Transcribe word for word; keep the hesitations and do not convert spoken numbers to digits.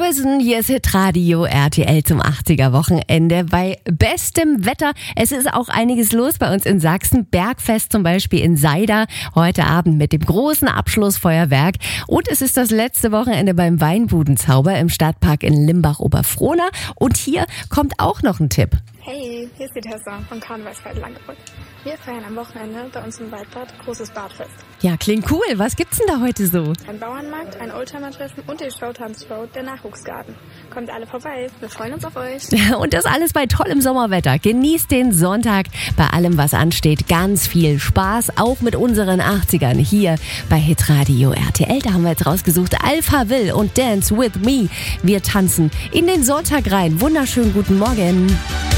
Orbison, hier ist Hitradio R T L zum achtziger-Wochenende bei bestem Wetter. Es ist auch einiges los bei uns in Sachsen. Bergfest zum Beispiel in Seida heute Abend mit dem großen Abschlussfeuerwerk. Und es ist das letzte Wochenende beim Weinbudenzauber im Stadtpark in Limbach-Oberfrohna. Und hier kommt auch noch ein Tipp. Hey, hier ist die Tessa vom Karnevalsfeld Langebrück. Wir feiern am Wochenende bei uns im Waldbad großes Badfest. Ja, klingt cool. Was gibt's denn da heute so? Ein Bauernmarkt, ein Oldtimer-Treffen und die Showtanzshow der Nachwuchsgarten. Kommt alle vorbei, wir freuen uns auf euch. Und das alles bei tollem Sommerwetter. Genießt den Sonntag bei allem, was ansteht. Ganz viel Spaß, auch mit unseren achtzigern hier bei Hitradio R T L. Da haben wir jetzt rausgesucht Alpha Will und Dance With Me. Wir tanzen in den Sonntag rein. Wunderschönen guten Morgen.